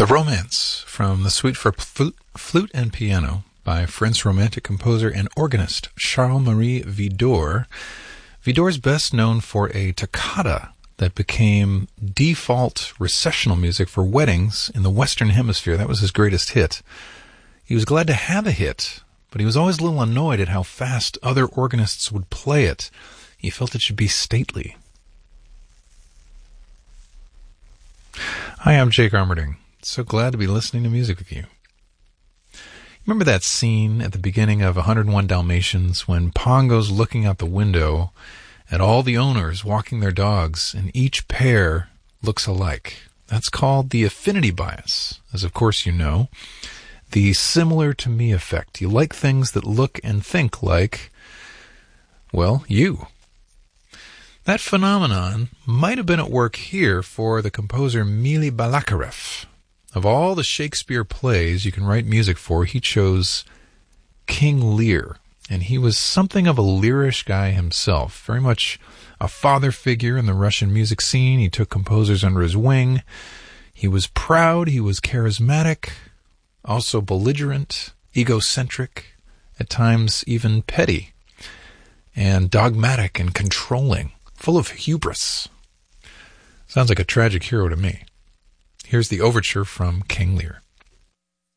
The Romance from the Suite for Flute and Piano by French Romantic composer and organist Charles-Marie Widor. Widor is best known for a toccata that became default recessional music for weddings in the Western Hemisphere. That was his greatest hit. He was glad to have a hit, but he was always a little annoyed at how fast other organists would play it. He felt it should be stately. Hi, I'm Jake Armerding. So glad to be listening to music with you. Remember that scene at the beginning of 101 Dalmatians when Pongo's looking out the window at all the owners walking their dogs and each pair looks alike? That's called the affinity bias, as of course you know. The similar to me effect. You like things that look and think like, well, you. That phenomenon might have been at work here for the composer Mily Balakirev. Of all the Shakespeare plays you can write music for, he chose King Lear. And he was something of a Learish guy himself, very much a father figure in the Russian music scene. He took composers under his wing. He was proud, he was charismatic, also belligerent, egocentric, at times even petty, and dogmatic and controlling, full of hubris. Sounds like a tragic hero to me. Here's the overture from King Lear.